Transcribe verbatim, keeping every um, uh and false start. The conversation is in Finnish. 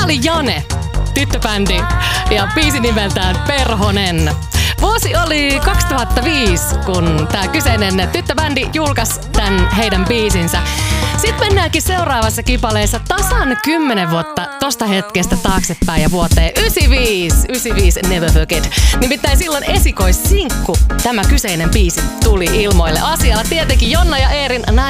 oli Jane, tyttöbändi, ja biisi nimeltään Perhonen. Vuosi oli kaksituhattaviisi, kun tämä kyseinen tyttöbändi julkaisi tämän heidän biisinsä. Sitten mennäänkin seuraavassa kipaleessa tasan kymmenen vuotta tosta hetkestä taaksepäin ja vuoteen yhdeksänkymmentäviisi. yhdeksänkymmentäviisi Never Forget. Nimittäin silloin esikoissinkku tämä kyseinen biisi tuli ilmoille. Asialla tietenkin Jonna ja Eerin Näin